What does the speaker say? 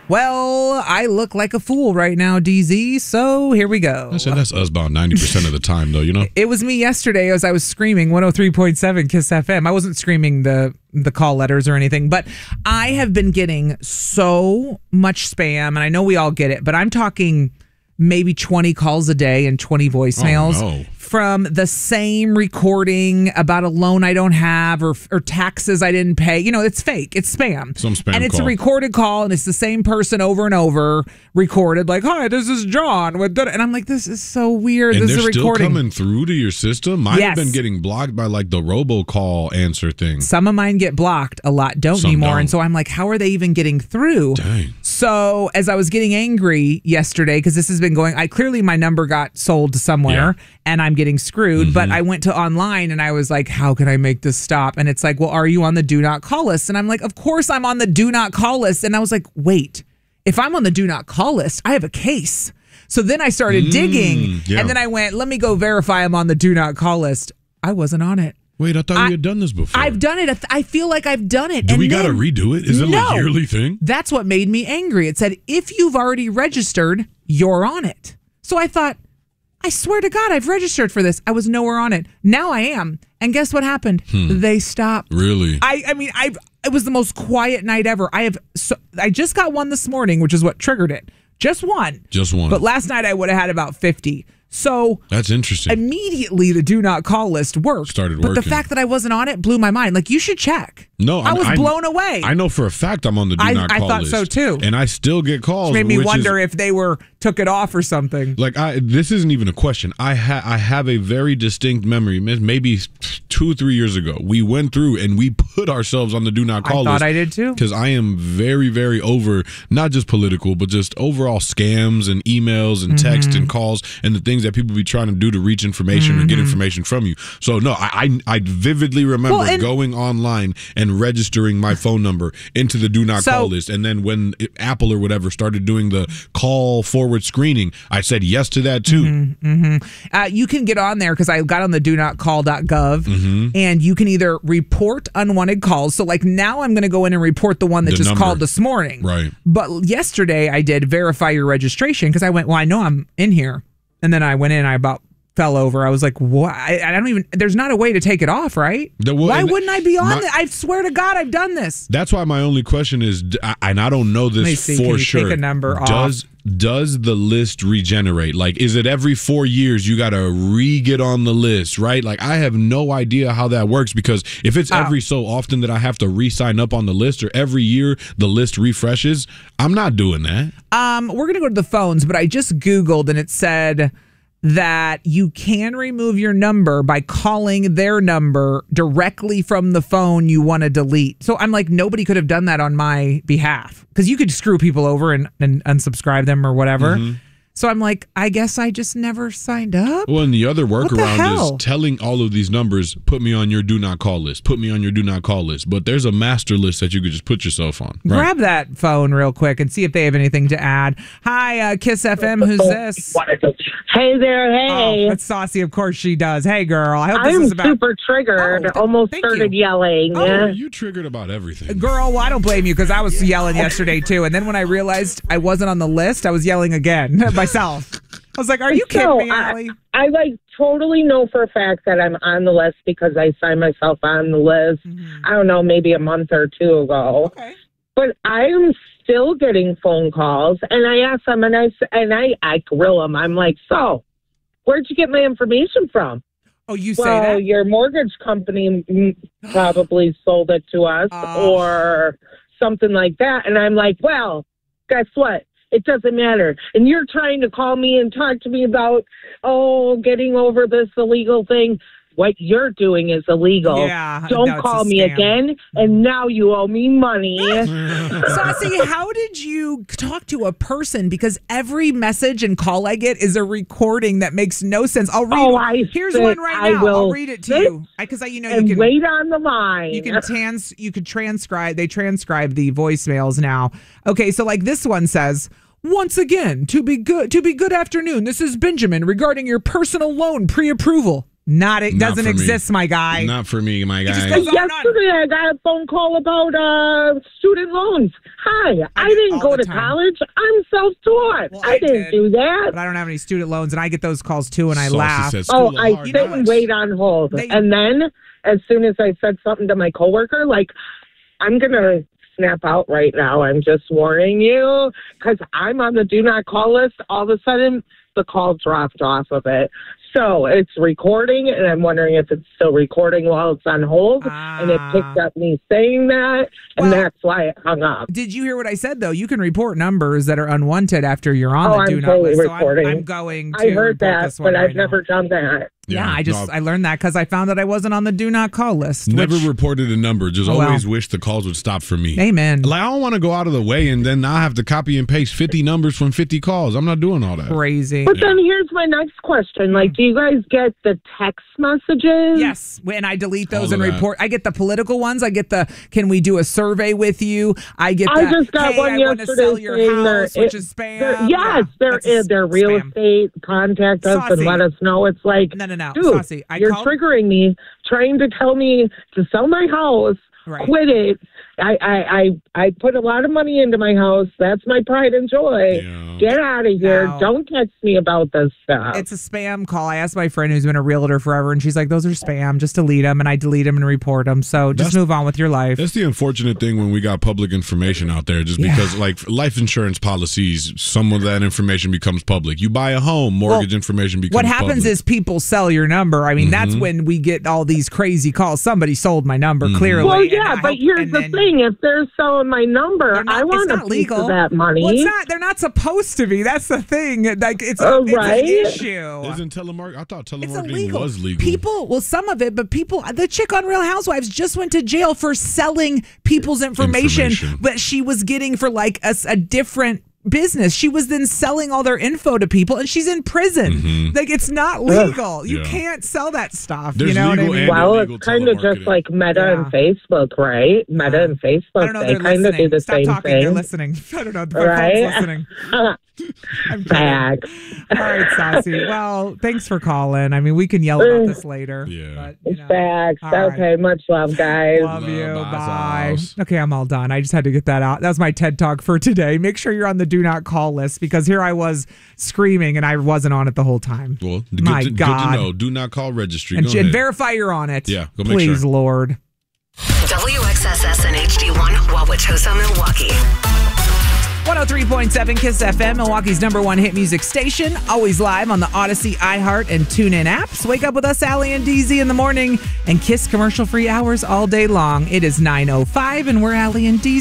Well, I look like a fool right now, DZ, so here we go. I said that's us about 90% of the time, though, you know? It was me yesterday as I was screaming 103.7 KISS FM. I wasn't screaming the call letters or anything, but I have been getting so much spam, and I know we all get it, but I'm talking maybe 20 calls a day and 20 voicemails from the same recording about a loan I don't have or taxes I didn't pay. You know, it's fake. It's spam. Some spam and it's call. a recorded call, and it's the same person over and over recorded, like, hi, this is John. And I'm like, this is so weird. And this is a still recording. coming through to your system? Mine have been getting blocked by like the robocall answer thing. Some of mine get blocked, a lot don't anymore. Don't. And so I'm like, how are they even getting through? Dang. So as I was getting angry yesterday, because this has been going, clearly my number got sold to somewhere and I'm getting screwed. But I went to online and I was like, how can I make this stop? And it's like, well, are you on the do not call list? And I'm like, of course I'm on the do not call list. And I was like, wait, if I'm on the do not call list, I have a case. So then I started digging and then I went, let me go verify I'm on the do not call list. I wasn't on it. Wait, I thought you had done this before. I've done it. I feel like I've done it. Do we got to redo it? Is it a yearly thing? That's what made me angry. It said, if you've already registered, you're on it. So I thought, I swear to God, I've registered for this. I was nowhere on it. Now I am. And guess what happened? They stopped. Really? I mean, it was the most quiet night ever. I just got one this morning, which is what triggered it. Just one. Just one. But last night I would have had about 50. So that's interesting. Immediately the do not call list worked. Started working. But the fact that I wasn't on it blew my mind. Like, you should check. No, I was blown away. I know for a fact I'm on the do not call list. I thought so too. And I still get calls. Which made me wonder if they took it off or something. Like, this isn't even a question. I have a very distinct memory. Maybe 2-3 years ago, we went through and we put ourselves on the do not call list. I thought I did too. Because I am very, very over, not just political, but just overall scams and emails and text and calls and the things that people be trying to do to reach information or get information from you. So no, I vividly remember going online and registering my phone number into the do not call list. And then when Apple or whatever started doing the call forward screening, I said yes to that too. You can get on there because I got on the do not call.gov and you can either report unwanted calls. So like now I'm going to go in and report the one that just called this morning. Right. But yesterday I did verify your registration because I went, well, I know I'm in here. And then I went in, I about fell over. I was like, what? I don't even, there's not a way to take it off, right? Why wouldn't I be on it? I swear to God, I've done this. That's why my only question is, and I don't know this for sure. Take a number off. Does the list regenerate? Like, is it every 4 years you got to re-get on the list, right? Like, I have no idea how that works because if it's every so often that I have to re-sign up on the list or every year the list refreshes, I'm not doing that. We're going to go to the phones, but I just Googled and it said that you can remove your number by calling their number directly from the phone you want to delete. So I'm like, nobody could have done that on my behalf because you could screw people over and unsubscribe them or whatever. So I'm like, I guess I just never signed up. Well, and the other workaround is telling all of these numbers, put me on your do not call list, put me on your do not call list. But there's a master list that you could just put yourself on. Right? Grab that phone real quick and see if they have anything to add. Hi, KISS FM, who's this? Hey there, hey. Oh, that's Saucy, of course she does. Hey, girl. I hope this is about... I'm super triggered. Almost started yelling. Oh, you triggered about everything. Girl, well, I don't blame you because I was yelling yesterday too. And then when I realized I wasn't on the list, I was yelling again myself. I was like, are you kidding me, Allie? I totally know for a fact that I'm on the list because I signed myself on the list, I don't know, maybe a month or two ago. Okay. But I'm still getting phone calls, and I ask them, and I grill them. I'm like, so, where'd you get my information from? Oh, you say that? Well, your mortgage company probably sold it to us or something like that. And I'm like, well, guess what? It doesn't matter. And you're trying to call me and talk to me about, getting over this illegal thing. What you're doing is illegal. Yeah, don't call me again, and now you owe me money. Saucy, how did you talk to a person? Because every message and call I get is a recording that makes no sense. I'll read. Here's one right now. I'll read it to you. Because you can wait on the line. You can transcribe. They transcribe the voicemails now. Okay, so like this one says, once again, to be good afternoon. This is Benjamin regarding your personal loan pre-approval. It doesn't for me. exist, my guy. Not for me, my guy. just goes on. Yesterday, I got a phone call about student loans. Hi, I didn't all go the to time. college. I'm self-taught. Well, I didn't do that. But I don't have any student loans, and I get those calls too, and I Saucy laugh. says, Oh, "School of I hard sit knocks." and wait on hold. And then, as soon as I said something to my coworker, like, I'm going to snap out right now. I'm just warning you, because I'm on the do not call list. All of a sudden, the call dropped off of it. So it's recording, and I'm wondering if it's still recording while it's on hold. And it picked up me saying that, and Well, that's why it hung up. Did you hear what I said, though? You can report numbers that are unwanted after you're on the I'm do not totally list. So reporting. I'm going to I heard report that, this one but right I've now. never done that. Yeah, I learned that because I found that I wasn't on the do not call list. Never which- reported a number. Just Oh, well. always wish the calls would stop for me. Amen. Like, I don't want to go out of the way and then I have to copy and paste 50 numbers from 50 calls. I'm not doing all that. Crazy. But then here's my next question. Like, do you guys get the text messages? Yes, and I delete those All and of that. report. I get the political ones. I get the, can we do a survey with you? I get the, I just got hey, one I want to yesterday sell your saying house, which is spam. Yes, they're real spam. estate. Contact us Saucy. and let us know. It's like, No. dude, Saucy. you're triggering me, trying to tell me to sell my house. Right. Quit it. I put a lot of money into my house. That's my pride and joy. Yeah. Get out of here. No. Don't text me about this stuff. It's a spam call. I asked my friend who's been a realtor forever, and she's like, those are spam. Just delete them, and I delete them and report them. So just move on with your life. That's the unfortunate thing when we got public information out there, just because like life insurance policies, some of that information becomes public. You buy a home, mortgage information becomes What happens public. is people sell your number. I mean, that's when we get all these crazy calls. Somebody sold my number, clearly. well, and yeah, I but hope- here's and the then- thing. If they're selling my number, I want it's a not piece legal. of that money. Well, it's not. They're not supposed to be. That's the thing. Like it's, right? it's an issue. Isn't telemarketing? I thought It's telemarketing illegal. was legal. People, well, some of it, but people. The chick on Real Housewives just went to jail for selling people's information. That she was getting for like a different business. She was then selling all their info to people, and she's in prison. Like it's not legal. You can't sell that stuff. There's you know what I legal mean? and Well, illegal it's kind of just telemarketing. like Meta and Facebook, right? Meta and I Facebook, don't know. they They're kind of do listening. the Stop same talking. thing. They're listening. I don't know. My Right? phone's listening. I'm kidding. Facts. All right, Saucy. Well, thanks for calling. I mean, we can yell about this later. Yeah. But, you know. Facts. All right. Okay, much love, guys. Love you. Bye, Bye. Sauce. Okay, I'm all done. I just had to get that out. That was my TED Talk for today. Make sure you're on the do not call list because here I was screaming and I wasn't on it the whole time. Well, My good God. to know. Do not call registry. And, Go and ahead. verify you're on it. Yeah, go make Please, sure. Lord. WXSS and HD1, Wauwatosa, Milwaukee. 103.7 KISS FM, Milwaukee's #1 hit music station. Always live on the Odyssey, iHeart, and TuneIn apps. Wake up with us, Allie and DZ, in the morning, and KISS commercial-free hours all day long. It is 9:05, and we're Allie and DZ.